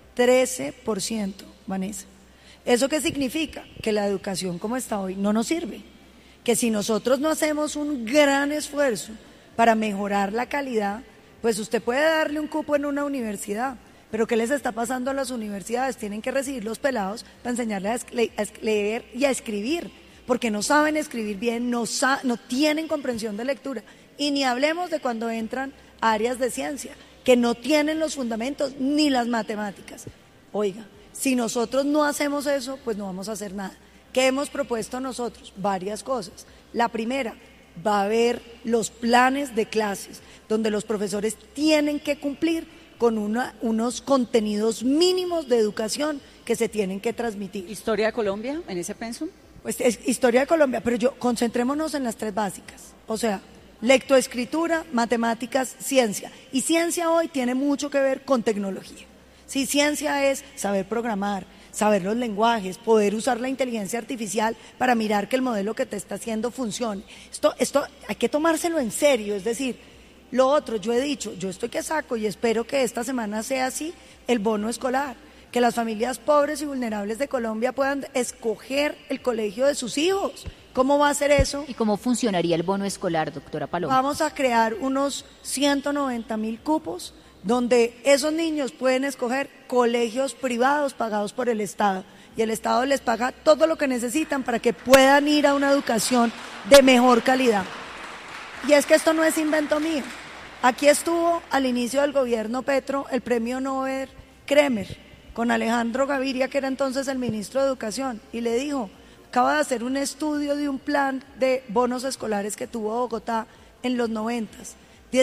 13%, Vanessa. ¿Eso qué significa? Que la educación como está hoy no nos sirve. Que si nosotros no hacemos un gran esfuerzo para mejorar la calidad, pues usted puede darle un cupo en una universidad, pero ¿qué les está pasando a las universidades? Tienen que recibir los pelados para enseñarles a leer y a escribir, porque no saben escribir bien, no tienen comprensión de lectura. Y ni hablemos de cuando entran a áreas de ciencia, que no tienen los fundamentos ni las matemáticas. Oiga, si nosotros no hacemos eso, pues no vamos a hacer nada. ¿Qué hemos propuesto nosotros? Varias cosas. La primera, va a haber los planes de clases, donde los profesores tienen que cumplir con unos contenidos mínimos de educación que se tienen que transmitir. ¿Historia de Colombia en ese pensum? Pues es historia de Colombia, pero concentrémonos en las tres básicas. O sea, lectoescritura, matemáticas, ciencia. Y ciencia hoy tiene mucho que ver con tecnología. Sí, ciencia es saber programar, saber los lenguajes, poder usar la inteligencia artificial para mirar que el modelo que te está haciendo funcione. Esto hay que tomárselo en serio, es decir, lo otro, yo he dicho, yo estoy que saco y espero que esta semana sea así, el bono escolar, que las familias pobres y vulnerables de Colombia puedan escoger el colegio de sus hijos. ¿Cómo va a ser eso? ¿Y cómo funcionaría el bono escolar, doctora Paloma? Vamos a crear unos 190.000 cupos donde esos niños pueden escoger colegios privados pagados por el Estado y el Estado les paga todo lo que necesitan para que puedan ir a una educación de mejor calidad. Y es que esto no es invento mío. Aquí estuvo al inicio del gobierno Petro el premio Nobel Kremer con Alejandro Gaviria, que era entonces el ministro de Educación, y le dijo, acaba de hacer un estudio de un plan de bonos escolares que tuvo Bogotá en los 90s,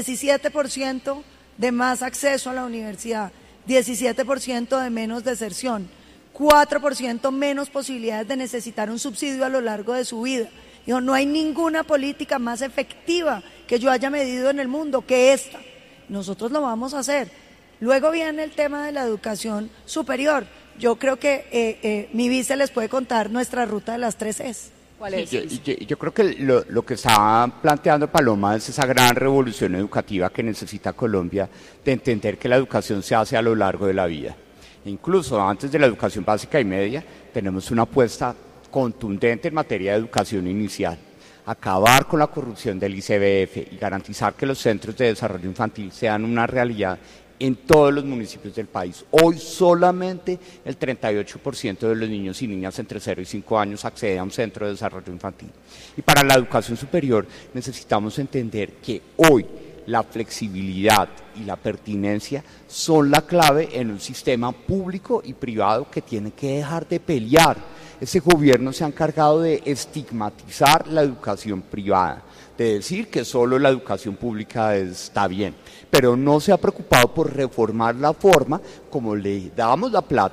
17% de más acceso a la universidad, 17% de menos deserción, 4% menos posibilidades de necesitar un subsidio a lo largo de su vida. Dijo, no hay ninguna política más efectiva que yo haya medido en el mundo que esta. Nosotros lo vamos a hacer. Luego viene el tema de la educación superior. Yo creo que mi vice les puede contar nuestra ruta de las 3 Es. ¿Cuál es? Yo creo que lo que está planteando Paloma es esa gran revolución educativa que necesita Colombia, de entender que la educación se hace a lo largo de la vida. Incluso antes de la educación básica y media, tenemos una apuesta contundente en materia de educación inicial. Acabar con la corrupción del ICBF y garantizar que los centros de desarrollo infantil sean una realidad en todos los municipios del país. Hoy solamente el 38% de los niños y niñas entre 0 y 5 años accede a un centro de desarrollo infantil. Y para la educación superior necesitamos entender que hoy la flexibilidad y la pertinencia son la clave en un sistema público y privado que tiene que dejar de pelear. Ese gobierno se ha encargado de estigmatizar la educación privada, de decir que solo la educación pública está bien, pero no se ha preocupado por reformar la forma como le damos la plata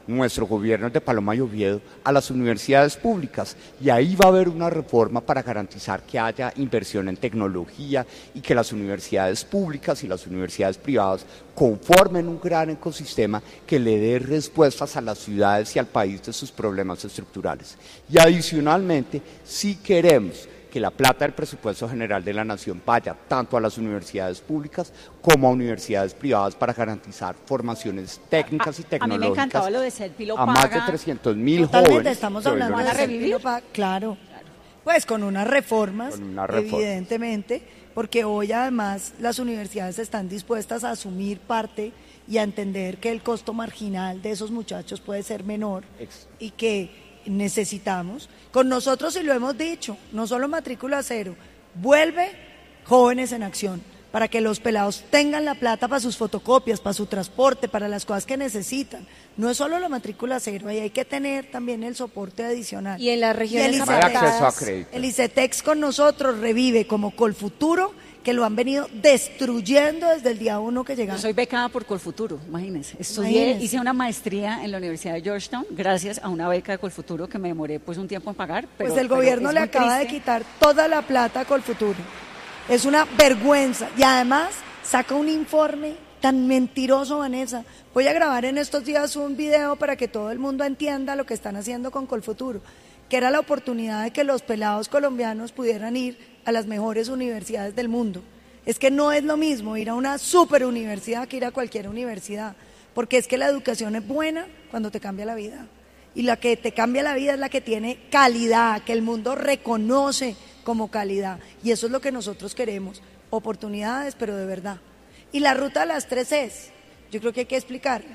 nuestro gobierno, el de Paloma y Oviedo, a las universidades públicas. Y ahí va a haber una reforma para garantizar que haya inversión en tecnología y que las universidades públicas y las universidades privadas conformen un gran ecosistema que le dé respuestas a las ciudades y al país de sus problemas estructurales. Y adicionalmente, si queremos que la plata del presupuesto general de la Nación vaya tanto a las universidades públicas como a universidades privadas para garantizar formaciones técnicas y tecnológicas. A mí me encantaba lo de Selpi lo a paga. más de 300.000 Totalmente, jóvenes. estamos hablando de Selpi lo paga, claro. Pues con unas reformas, evidentemente, porque hoy además las universidades están dispuestas a asumir parte y a entender que el costo marginal de esos muchachos puede ser menor y que necesitamos, con nosotros, y lo hemos dicho, no solo matrícula cero, vuelve Jóvenes en Acción, para que los pelados tengan la plata para sus fotocopias, para su transporte, para las cosas que necesitan. No es solo la matrícula cero, ahí hay que tener también el soporte adicional. Y en las regiones apartadas, el ICETEX con nosotros revive como Colfuturo, que lo han venido destruyendo desde el día 1 que llegamos. Yo soy becada por Colfuturo, imagínense. Hice una maestría en la Universidad de Georgetown gracias a una beca de Colfuturo que me demoré pues un tiempo en pagar. Pues el gobierno le acaba de quitar toda la plata a Colfuturo. Es una vergüenza y además saca un informe tan mentiroso, Vanessa. Voy a grabar en estos días un video para que todo el mundo entienda lo que están haciendo con Colfuturo, que era la oportunidad de que los pelados colombianos pudieran ir a las mejores universidades del mundo. Es que no es lo mismo ir a una super universidad que ir a cualquier universidad, porque es que la educación es buena cuando te cambia la vida. Y la que te cambia la vida es la que tiene calidad, que el mundo reconoce como calidad. Y eso es lo que nosotros queremos, oportunidades, pero de verdad. Y la ruta de las 3 es, yo creo que hay que explicarla.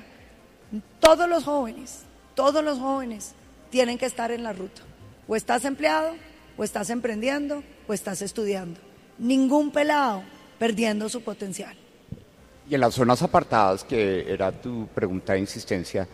Todos los jóvenes tienen que estar en la ruta. O estás empleado, o estás emprendiendo, o estás estudiando. Ningún pelado perdiendo su potencial. Y en las zonas apartadas, que era tu pregunta de insistencia,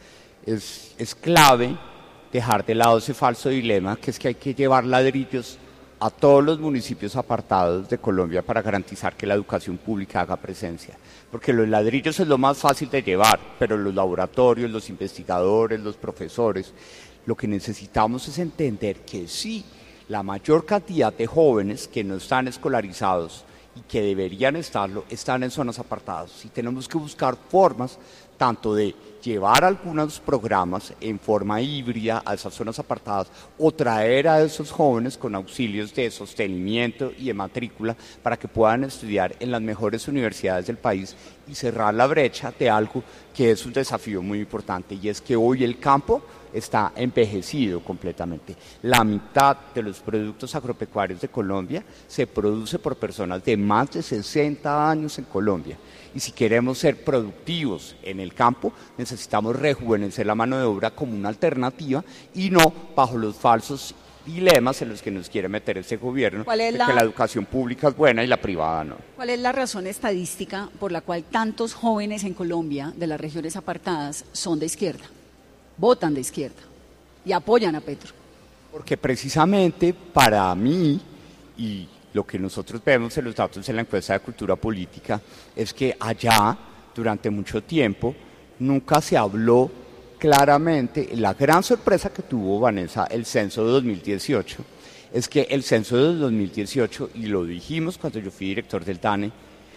es clave dejar de lado ese falso dilema, que es que hay que llevar ladrillos a todos los municipios apartados de Colombia para garantizar que la educación pública haga presencia. Porque los ladrillos es lo más fácil de llevar, pero los laboratorios, los investigadores, los profesores, lo que necesitamos es entender que sí, la mayor cantidad de jóvenes que no están escolarizados y que deberían estarlo, están en zonas apartadas. Y tenemos que buscar formas tanto de llevar algunos programas en forma híbrida a esas zonas apartadas o traer a esos jóvenes con auxilios de sostenimiento y de matrícula para que puedan estudiar en las mejores universidades del país y cerrar la brecha de algo que es un desafío muy importante, y es que hoy el campo está envejecido completamente. La mitad de los productos agropecuarios de Colombia se produce por personas de más de 60 años en Colombia. Y si queremos ser productivos en el campo, necesitamos rejuvenecer la mano de obra como una alternativa y no bajo los falsos dilemas en los que nos quiere meter este gobierno, de que la educación pública es buena y la privada no. ¿Cuál es la razón estadística por la cual tantos jóvenes en Colombia de las regiones apartadas son de izquierda? Votan de izquierda y apoyan a Petro. Porque precisamente para mí, y lo que nosotros vemos en los datos en la encuesta de cultura política, es que allá, durante mucho tiempo, nunca se habló claramente. La gran sorpresa que tuvo, Vanessa, el censo de 2018, es que el censo de 2018, y lo dijimos cuando yo fui director del DANE,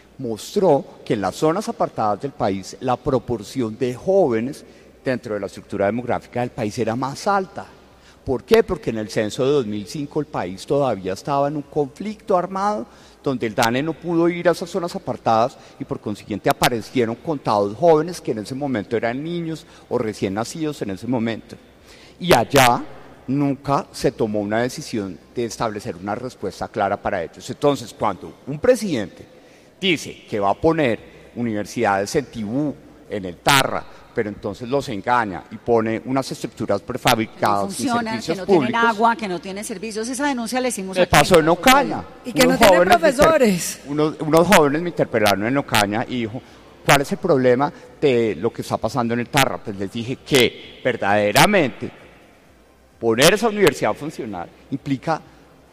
mostró que en las zonas apartadas del país la proporción de jóvenes dentro de la estructura demográfica del país era más alta. ¿Por qué? Porque en el censo de 2005 el país todavía estaba en un conflicto armado donde el DANE no pudo ir a esas zonas apartadas y por consiguiente aparecieron contados jóvenes que en ese momento eran niños o recién nacidos en ese momento. Y allá nunca se tomó una decisión de establecer una respuesta clara para ellos. Entonces, cuando un presidente dice que va a poner universidades en Tibú, en el Tarra, pero entonces los engaña y pone unas estructuras prefabricadas y servicios que no públicos, tienen agua, que no tienen servicios. Esa denuncia la hicimos aquí. Pasó en Ocaña. Y que no tienen profesores. Unos jóvenes me interpelaron en Ocaña y dijo, ¿cuál es el problema de lo que está pasando en el Tarra? Pues les dije que verdaderamente poner esa universidad a funcionar implica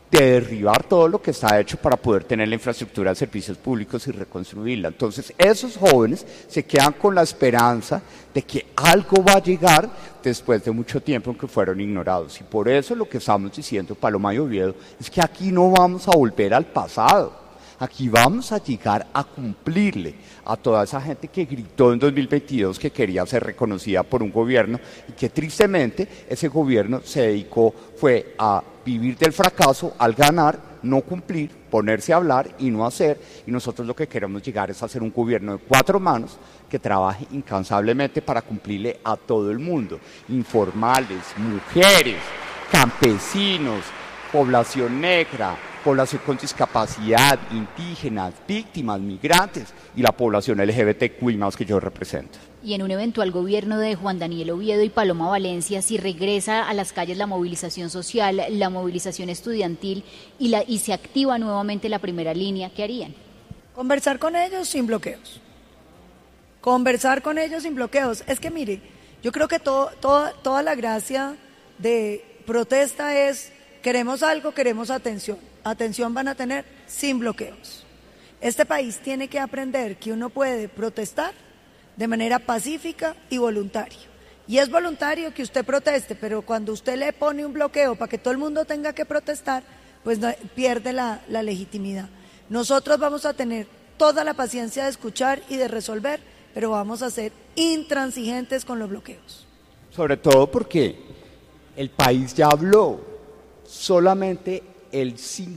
de derribar todo lo que está hecho para poder tener la infraestructura de servicios públicos y reconstruirla. Entonces, esos jóvenes se quedan con la esperanza de que algo va a llegar después de mucho tiempo en que fueron ignorados. Y por eso lo que estamos diciendo, Paloma y Oviedo, es que aquí no vamos a volver al pasado. Aquí vamos a llegar a cumplirle a toda esa gente que gritó en 2022 que quería ser reconocida por un gobierno y que tristemente ese gobierno se dedicó fue a vivir del fracaso al ganar, no cumplir, ponerse a hablar y no hacer. Y nosotros lo que queremos llegar es a hacer un gobierno de 4 manos que trabaje incansablemente para cumplirle a todo el mundo, informales, mujeres, campesinos, población negra, población con discapacidad, indígenas, víctimas, migrantes y la población LGBTQI+ que yo represento. Y en un eventual gobierno de Juan Daniel Oviedo y Paloma Valencia, si regresa a las calles la movilización social, la movilización estudiantil y se activa nuevamente la primera línea, ¿qué harían? Conversar con ellos sin bloqueos. Conversar con ellos sin bloqueos. Es que mire, yo creo que toda la gracia de protesta es: queremos algo, queremos atención. Atención van a tener sin bloqueos. Este país tiene que aprender que uno puede protestar de manera pacífica y voluntaria. Y es voluntario que usted proteste, pero cuando usted le pone un bloqueo para que todo el mundo tenga que protestar, pues pierde la legitimidad. Nosotros vamos a tener toda la paciencia de escuchar y de resolver, pero vamos a ser intransigentes con los bloqueos. Sobre todo porque el país ya habló. Solamente el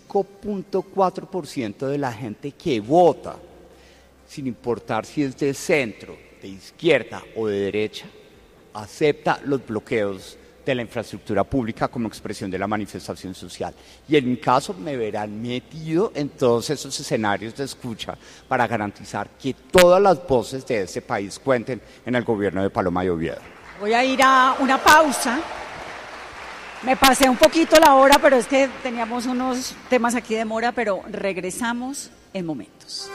5.4% de la gente que vota, sin importar si es de centro, de izquierda o de derecha, acepta los bloqueos de la infraestructura pública como expresión de la manifestación social. Y en mi caso me verán metido en todos esos escenarios de escucha para garantizar que todas las voces de este país cuenten en el gobierno de Paloma y Oviedo. Voy a ir a una pausa. Me pasé un poquito la hora, pero es que teníamos unos temas aquí de mora, pero regresamos en momentos.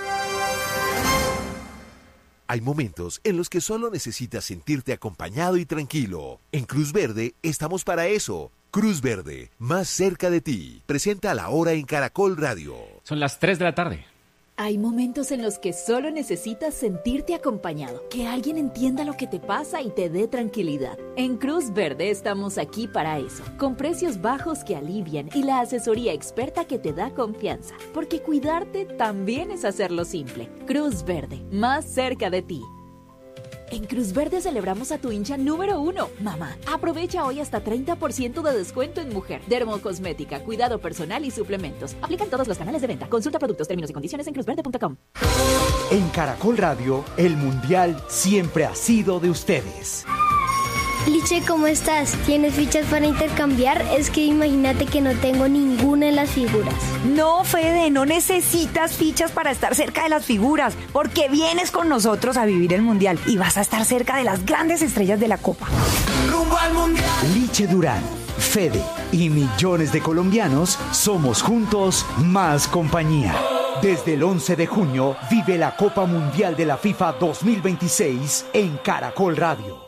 Hay momentos en los que solo necesitas sentirte acompañado y tranquilo. En Cruz Verde estamos para eso. Cruz Verde, más cerca de ti. Presenta La Hora en Caracol Radio. Son las 3 de la tarde. Hay momentos en los que solo necesitas sentirte acompañado, que alguien entienda lo que te pasa y te dé tranquilidad. En Cruz Verde estamos aquí para eso, con precios bajos que alivian y la asesoría experta que te da confianza, porque cuidarte también es hacerlo simple. Cruz Verde, más cerca de ti. En Cruz Verde celebramos a tu hincha número 1, mamá. Aprovecha hoy hasta 30% de descuento en mujer, dermocosmética, cuidado personal y suplementos. Aplican todos los canales de venta. Consulta productos, términos y condiciones en cruzverde.com. En Caracol Radio, el Mundial siempre ha sido de ustedes. Liche, ¿cómo estás? ¿Tienes fichas para intercambiar? Es que imagínate que no tengo ninguna en las figuras. No, Fede, no necesitas fichas para estar cerca de las figuras, porque vienes con nosotros a vivir el Mundial y vas a estar cerca de las grandes estrellas de la Copa. ¡Rumbo al Mundial! Liche Durán, Fede y millones de colombianos somos juntos más compañía. Desde el 11 de junio vive la Copa Mundial de la FIFA 2026 en Caracol Radio.